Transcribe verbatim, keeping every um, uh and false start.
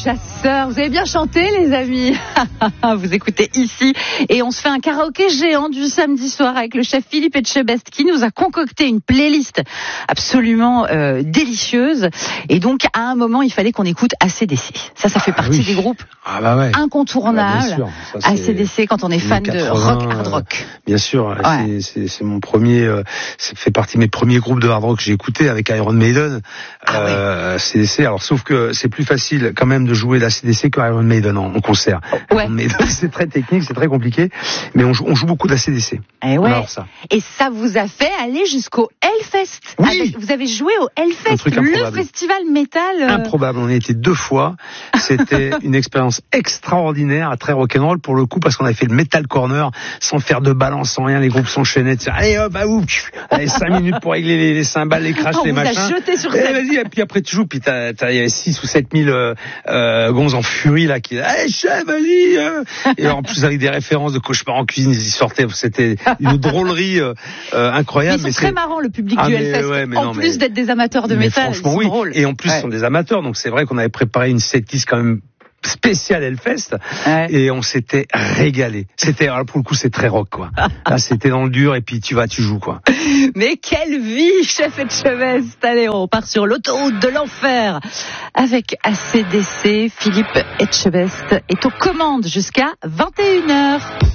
chasseurs, vous avez bien chanté les amis. Vous écoutez ici et on se fait un karaoké géant du samedi soir avec le chef Philippe Etchebest qui nous a concocté une playlist absolument euh, délicieuse. Et donc à un moment il fallait qu'on écoute A C D C. Ça, ça fait partie oui. des groupes ah bah ouais. incontournables. Ah bah ça, A C D C quand on est fan de rock, hard rock. Euh, bien sûr, ouais. c'est, c'est, c'est mon premier, euh, ça fait partie de mes premiers groupes de hard rock que j'ai écouté avec Iron Maiden. Ah euh, A C D C. Alors sauf que c'est plus facile quand même de jouer d'A C D C que Iron Maiden en, en concert. Ouais. Iron Maiden, c'est très technique, c'est très compliqué, mais on joue, on joue beaucoup d'A C D C. Et ouais. Alors, ça. Et ça vous a fait aller jusqu'au Hellfest. Oui. Avec, vous avez joué au Hellfest, le festival métal. Euh... Improbable. On y était deux fois. C'était une expérience extraordinaire, très rock'n'roll pour le coup, parce qu'on avait fait le Metal Corner sans faire de balance, sans rien. Les groupes s'enchaînaient. Allez hop, ah, ouf, allez cinq minutes pour régler les, les cymbales, les crashs, on les vous machins. A jeté sur et scène. Vas-y. Et puis après tu joues. Puis t'as, t'as, il y avait six ou sept mille euh, euh, gonzes en furie là qui. Allez chef, vas-y. Euh. Et en plus avec des références de Cauchemar en cuisine, ils y sortaient. C'était une drôlerie euh, euh, incroyable. Mais ils sont mais très marrants le public ah, du mais, Hellfest. Ouais, mais en non, plus mais... d'être des amateurs de mais métal, franchement, ils sont oui. drôles. Et en plus, ouais. ce sont des amateurs, donc c'est vrai qu'on avait préparé une setlist quand même spéciale Hellfest, ouais. et on s'était régalé. C'était, alors pour le coup, c'est très rock, quoi. Là, c'était dans le dur, et puis tu vas, tu joues, quoi. Mais quelle vie, chef Etchebest. Allez, on part sur l'autoroute de l'enfer avec A C D C. Philippe Etchebest est aux commandes jusqu'à vingt et une heures.